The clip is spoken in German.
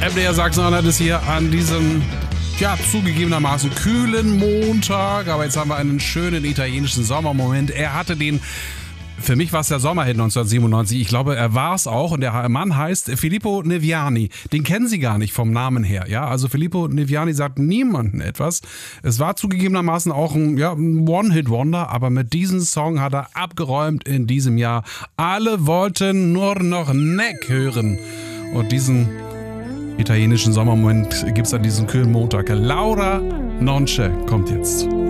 MDR Sachsen-Anhalt ist hier an diesem, ja, zugegebenermaßen kühlen Montag. Aber jetzt haben wir einen schönen italienischen Sommermoment. Er hatte den, für mich war es der Sommerhit 1997. Ich glaube, er war es auch. Und der Mann heißt Filippo Neviani. Den kennen Sie gar nicht vom Namen her. Ja, also Filippo Neviani sagt niemandem etwas. Es war zugegebenermaßen auch ein One-Hit-Wonder. Aber mit diesem Song hat er abgeräumt in diesem Jahr. Alle wollten nur noch Neck hören. Und diesen italienischen Sommermoment gibt es an diesem kühlen Montag. Laura Nonce kommt jetzt.